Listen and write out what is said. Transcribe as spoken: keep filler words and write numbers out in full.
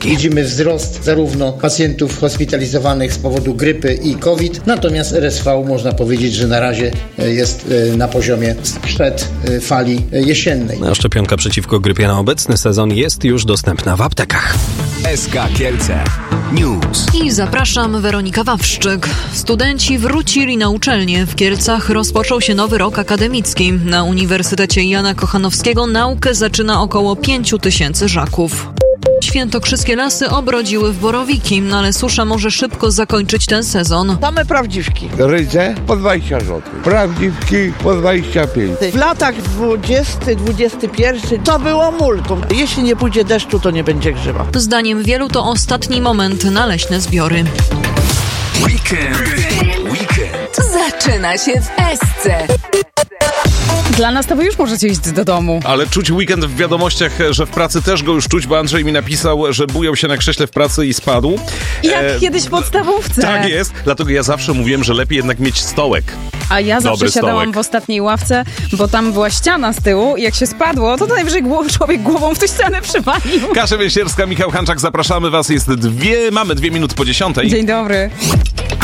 Kwiatkowski. Widzimy wzrost zarówno pacjentów hospitalizowanych z powodu grypy i COVID, natomiast R S V można powiedzieć, że na razie jest na poziomie sprzed fali jesiennej. Szczepionka przeciwko grypie na obecny sezon jest już dostępna w aptekach. S K Kielce News. I zapraszam, Weronika Wawrzyk. Studenci wrócili na uczelnię. W Kielcach rozpoczął się nowy rok akademicki. Na Uniwersytecie Jana Kochanowskiego naukę zaczyna około pięciu tysięcy żaków. Świętokrzyskie lasy obrodziły w borowiki, ale susza może szybko zakończyć ten sezon. Same prawdziwki. Rydze po dwadzieścia złotych, prawdziwki po dwadzieścia pięć. W latach dwudziestym, dwudziestym pierwszym to było multum. Jeśli nie pójdzie deszczu, to nie będzie grzyba. Zdaniem wielu to ostatni moment na leśne zbiory. Weekend. Weekend. Zaczyna się w Esce. Dla nas to wy już możecie iść do domu. Ale czuć weekend w wiadomościach, że w pracy też go już czuć, bo Andrzej mi napisał, że bujał się na krześle w pracy i spadł. Jak e, kiedyś w podstawówce. Tak jest, dlatego ja zawsze mówiłem, że lepiej jednak mieć stołek. A ja zawsze Dobry siadałam stołek. w ostatniej ławce, bo tam była ściana z tyłu i jak się spadło, to najwyżej głow, człowiek głową w tę ścianę przywalił. Kasia Wiesierska, Michał Hanczak, zapraszamy was. Jest dwie, mamy dwie minuty po dziesiątej. Dzień dobry.